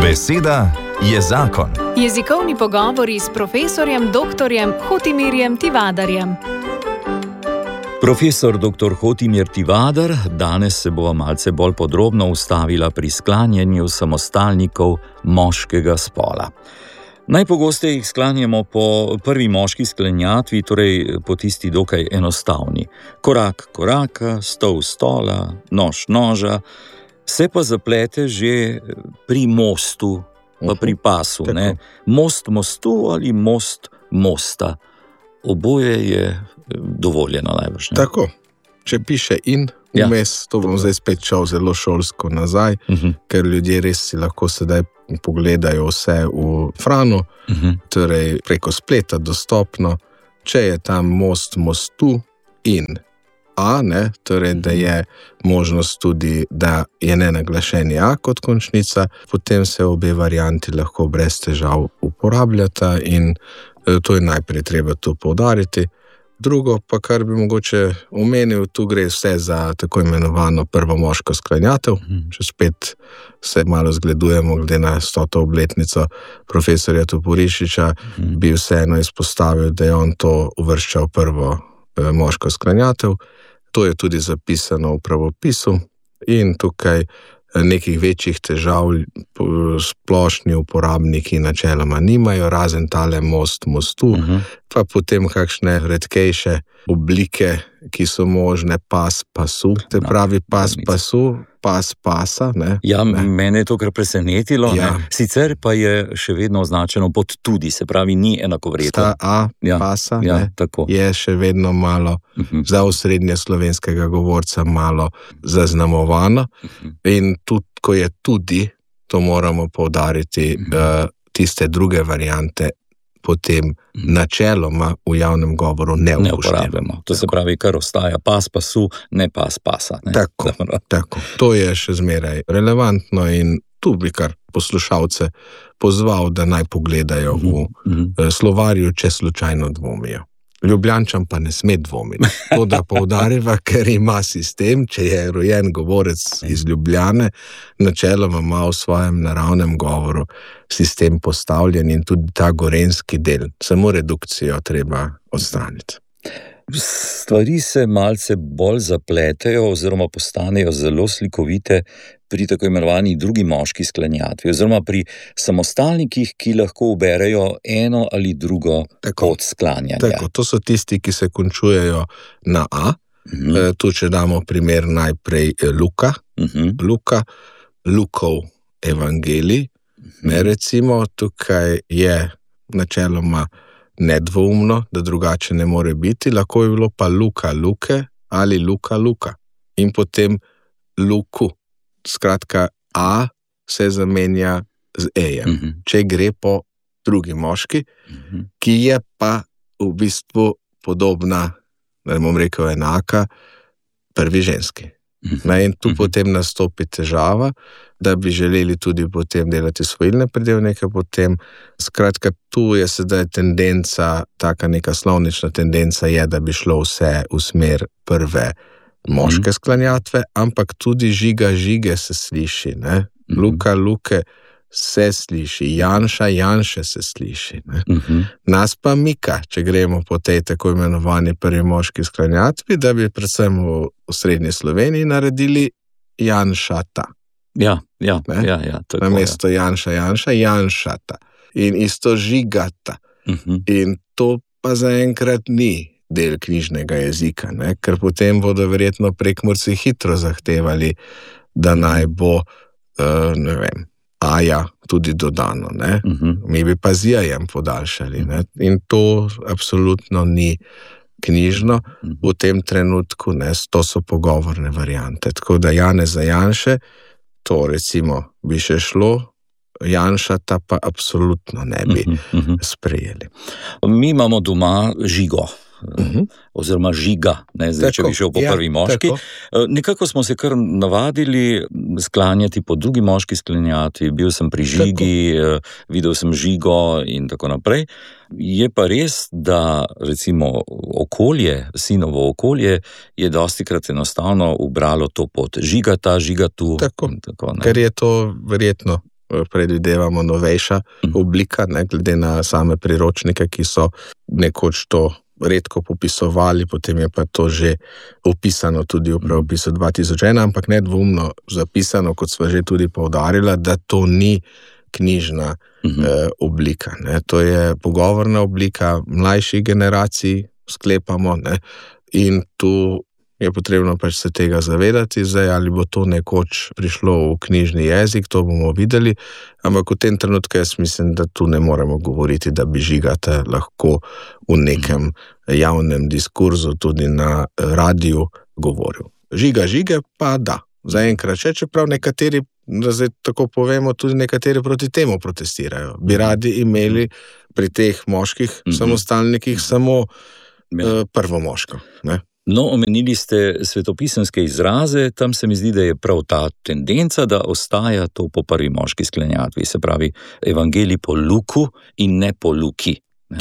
Beseda je zakon. Jezikovni pogovori s profesorjem dr. Hotimirjem Tivadarjem. Profesor dr. Hotimir Tivadar, danes se bova malce bolj podrobno ustavila pri sklanjanju samostalnikov moškega spola. Najpogosteje jih sklanjamo po prvi moški sklanjatvi, torej po tisti dokaj enostavni. Korak koraka, stol stola, nož noža, se pa zaplete že pri mostu, pa pri pasu. Ne? Most mostu ali most mosta. Oboje je dovoljeno najbrž. Ne? Tako, če piše in vmes, to bom zdaj spet šel zelo šolsko nazaj, ker ljudje res si lahko sedaj pogledajo vse v Franu, torej preko spleta dostopno, če je tam most mostu in A, torej da je možnost tudi, da je nenaglašeni A kot končnica, potem se obe varianti lahko brez težav uporabljata in to je najprej treba to poudariti. Drugo pa, kar bi mogoče omenil, tu gre vse za tako imenovano prvo moško sklanjatev. Če spet se malo zgledujemo glede na 100. obletnico profesorja Toporišiča, bi vseeno izpostavil, da je on to uvrščal prvo moško sklanjatev. To je tudi zapisano v pravopisu in tukaj nekih večjih težav splošni uporabniki načeloma nimajo, razen tale most mostu, pa potem kakšne redkejše oblike, ki so možne, pas pasu, te pravi pas pasu, pas pasa. Mene je to kar presenetilo, sicer pa je še vedno označeno pod tudi, se pravi ni enakovredno. Ta A pasa je še vedno malo za osrednje slovenskega govorca malo zaznamovano in tudi, ko je tudi, to moramo poudariti, tiste druge variante potem načeloma v javnem govoru ne uporabljamo. To se pravi, kar ostaja pas pasu, ne pas pasa. Ne? Tako. To je še zmeraj relevantno in tu bi kar poslušalce pozval, da naj pogledajo v slovarju, če slučajno dvomijo. Ljubljančan pa ne sme dvomiti. To, da poudariva, ker ima sistem, če je rojen govorec iz Ljubljane, načeloma ima v svojem naravnem govoru sistem postavljen in tudi ta gorenjski del, samo redukcijo treba odstraniti. Stvari se malce bolj zapletejo oziroma postanejo zelo slikovite pri tako imenovani drugi moški sklanjatvi oziroma pri samostalnikih, ki lahko uberejo eno ali drugo pot sklanjanja. Tako, to so tisti, ki se končujejo na A. Tu, če damo primer najprej Luka, Lukov evangelij. Recimo, tukaj je načeloma nedvoumno, da drugače ne more biti, lahko je bilo pa Luka Luke ali Luka Luka. In potem Luku. Skratka, A se zamenja z E-jem. Če gre po drugi moški, ki je pa v bistvu podobna, da ne bom rekel enaka, prvi ženski. In tu potem nastopi težava, da bi želeli tudi potem delati svojilne pridevnike potem. Skratka, tu je sedaj tendenca, taka neka slovnična tendenca je, da bi šlo vse v smer prve moške sklanjatve, ampak tudi žiga žige se sliši. Luka Luke se sliši, Janša Janše se sliši. Nas pa mika, če gremo po tej tako imenovani prvi moški sklanjatvi, da bi predvsem v srednji Sloveniji naredili Janšata. Namesto Janša Janša, Janšata. In isto žigata. In to pa zaenkrat ni del knjižnega jezika, ker potem bodo verjetno Prekmurci hitro zahtevali, da naj bo, Aja tudi dodano. Mi bi pa z jajem podaljšali. In to absolutno ni knjižno v tem trenutku, to so pogovorne variante. Tako da Janez za Janše, to recimo bi še šlo, Janšata pa absolutno ne bi sprejeli. Mi imamo doma žigo. Oziroma žiga, zdaj, če bi šel po prvi moški. Nekako smo se kar navadili sklanjati po drugi moški sklanjati, bil sem pri žigi, videl sem žigo in tako naprej. Je pa res, da recimo okolje, sinovo okolje je dostikrat enostavno ubralo to pot žigata, žigatu. Tako, ker je to verjetno predvidevamo novejša oblika, ne, glede na same priročnike, ki so nekoč to redko popisovali, potem je pa to že opisano tudi v pravopisu 2001, ampak nedvomno zapisano, kot sva že tudi poudarila, da to ni knjižna oblika. Ne. To je pogovorna oblika mlajših generacij, sklepamo, ne. In tu je potrebno pač se tega zavedati. Zdaj, ali bo to nekoč prišlo v knjižni jezik, to bomo videli, ampak v tem trenutku jaz mislim, da tu ne moremo govoriti, da bi Žigata lahko v nekem javnem diskurzu tudi na radiju govoril. Žige pa da. Zaenkrat še, čeprav nekateri, da zdaj tako povemo, tudi nekateri proti temu protestirajo. Bi radi imeli pri teh moških samostalnikih samo prvo moško, ne? No, omenili ste svetopisemske izraze, tam se mi zdi, da je prav ta tendenca, da ostaja to po prvi moški sklenjatvi, se pravi evangelij po Luku in ne po Luki. Ne?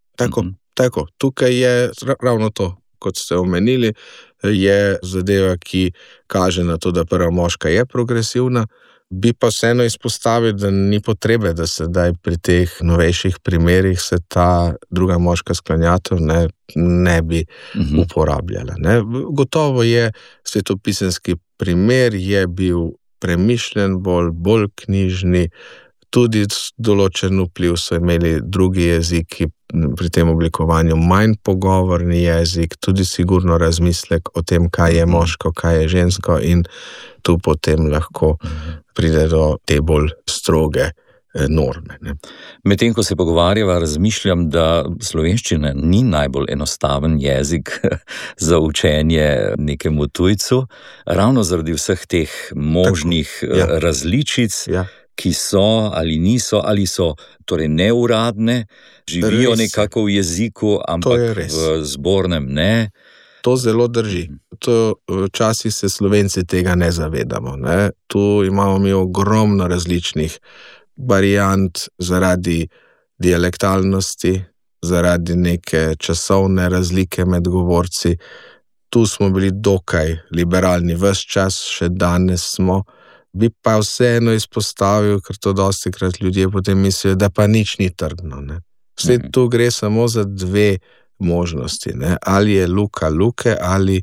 Tako. Tukaj je ravno to, kot ste omenili, je zadeva, ki kaže na to, da prva moška je progresivna. Bi pa vseeno izpostavil, da ni potrebe, da se daj pri teh novejših primerih se ta druga moška sklanjatev ne bi uporabljala. Ne. Gotovo je svetopisemski primer, je bil premišljen, bolj knjižni, tudi določen vpliv so imeli drugi jeziki, pri tem oblikovanju manj pogovorni jezik, tudi sigurno razmislek o tem, kaj je moško, kaj je žensko, in tu potem lahko pride do te bolj stroge norme. Ne. Medtem, ko se pogovarjava, razmišljam, da slovenščina ni najbolj enostaven jezik za učenje nekemu tujcu, ravno zaradi vseh teh možnih različic, ki so ali niso, ali so torej neuradne, živijo nekako v jeziku, ampak v zbornem ne. To zelo drži. Včasih se Slovenci tega ne zavedamo. Ne? Tu imamo mi ogromno različnih variant zaradi dialektalnosti, zaradi neke časovne razlike med govorci. Tu smo bili dokaj liberalni ves čas, še danes smo. Bi pa vseeno izpostavil, ker to dostikrat ljudje potem mislijo, da pa nič ni trdno. Ne? Vse tu gre samo za dve možnosti. Ne? Ali je Luka Luke ali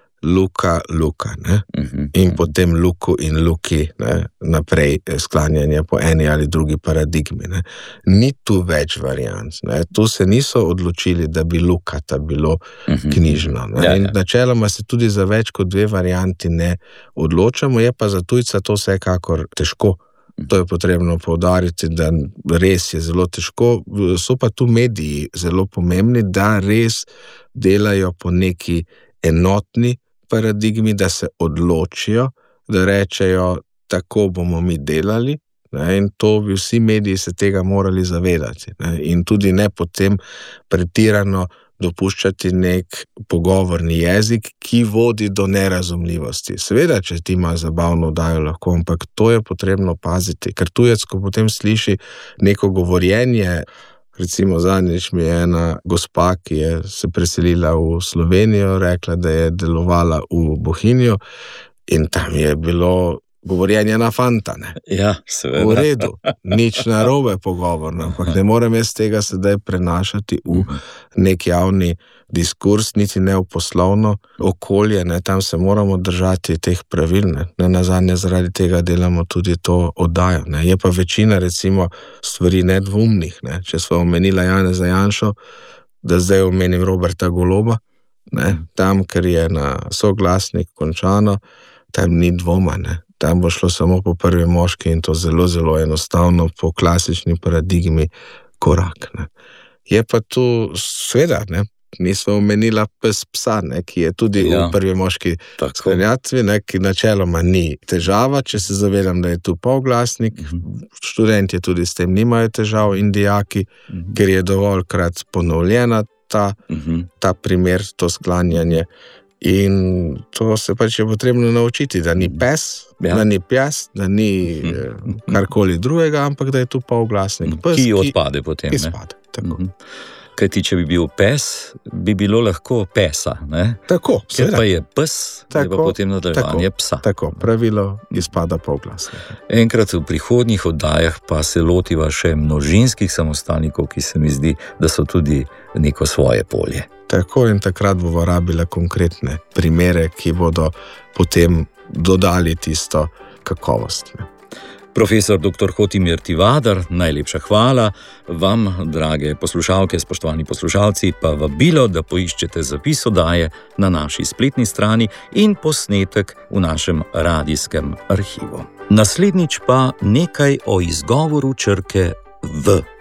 Luka. Ne? In potem Luku in Luki, ne? Naprej sklanjanje po eni ali drugi paradigmi. Ne? Ni tu več variant. Ne? Tu se niso odločili, da bi Lukata bilo knjižno. Ne? In načeloma se tudi za več kot dve varianti ne odločamo, je pa za tujca to vsekakor težko. To je potrebno poudariti, da res je zelo težko. So pa tu mediji zelo pomembni, da res delajo po neki enotni paradigmi, da se odločijo, da rečejo, tako bomo mi delali, ne, in to bi vsi mediji se tega morali zavedati, ne, in tudi ne potem pretirano dopuščati nek pogovorni jezik, ki vodi do nerazumljivosti. Seveda, če ti ima zabavno oddajo lahko, ampak to je potrebno paziti, ker tujec, ko potem sliši neko govorjenje, recimo zadnjič mi je ena gospa, ki je se preselila v Slovenijo, rekla, da je delovala v Bohinju in tam je bilo govorjenje na fanta, ne. Ja, seveda. V redu, nič narobe pogovorno, ampak ne morem jaz tega sedaj prenašati v nek javni diskurs, niti ne v poslovno okolje, ne, tam se moramo držati teh pravil, ne, nazadnje zaradi tega delamo tudi to oddajo, ne, je pa večina recimo stvari nedvoumnih, ne, če smo omenila Janeza Janšo, da zdaj omenim Roberta Goloba, ne, tam, ker je na soglasnik končano, tam ni dvoma, ne, tam bo šlo samo po prvi moški in to zelo, zelo enostavno po klasični paradigmi korak, ne. Je pa tu sveda, ne, nismo omenila psa, ne, ki je tudi v prvi moški sklanjatvi, ne, ki načeloma ni težava, če se zavedam, da je tu polglasnik, študenti tudi s tem nimajo težav in dijaki, ker je dovoljkrat ponovljena ta primer, to sklanjanje. In to se pač je potrebno naučiti, da ni pes, da ni pjas, da ni karkoli drugega, ampak da je tu polglasnik. Ki odpade potem. Ki spade, tako. Kajti, če bi bil pes, bi bilo lahko pesa, ne? Tako, ker pa je pes, je pa potem nadaljevanje psa. Tako, pravilo izpada polglasno. Enkrat v prihodnjih oddajah pa se lotiva še množinskih samostalnikov, ki se mi zdi, da so tudi neko svoje polje. Tako, in takrat bomo rabili konkretne primere, ki bodo potem dodali tisto kakovost. Profesor dr. Hotimir Tivadar, najlepša hvala. Vam, drage poslušalke, spoštovani poslušalci, pa vabilo, da poiščete zapis oddaje na naši spletni strani in posnetek v našem radijskem arhivu. Naslednjič pa nekaj o izgovoru črke V.